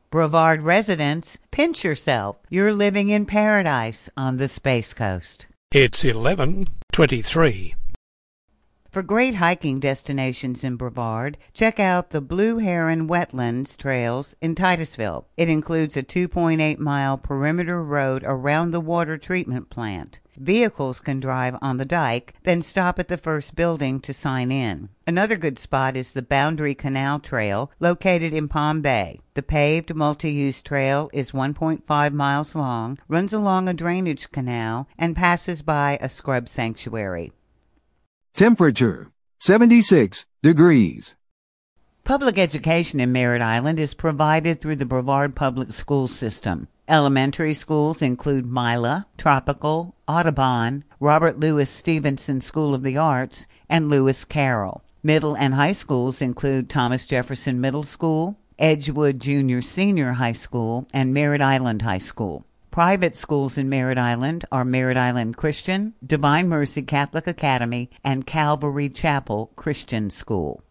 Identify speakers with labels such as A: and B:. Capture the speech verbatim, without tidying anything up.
A: Brevard residents, pinch yourself. You're living in paradise on the Space Coast.
B: It's eleven twenty-three.
A: For great hiking destinations in Brevard, check out the Blue Heron Wetlands Trails in Titusville. It includes a two point eight mile perimeter road around the water treatment plant. Vehicles can drive on the dike, then stop at the first building to sign in. Another good spot is the Boundary Canal Trail, located in Palm Bay. The paved multi-use trail is one point five miles long, runs along a drainage canal, and passes by a scrub sanctuary.
C: Temperature, seventy-six degrees.
A: Public education in Merritt Island is provided through the Brevard Public School System. Elementary schools include Mila, Tropical, Audubon, Robert Louis Stevenson School of the Arts, and Lewis Carroll. Middle and high schools include Thomas Jefferson Middle School, Edgewood Junior Senior High School, and Merritt Island High School. Private schools in Merritt Island are Merritt Island Christian, Divine Mercy Catholic Academy, and Calvary Chapel Christian School.